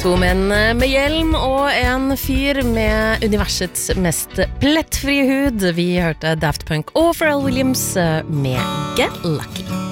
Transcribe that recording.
To menn med hjelm og en fyr med universets mest plettfrie hud. Vi hørte Daft Punk og Pharrell Williams med Get Lucky.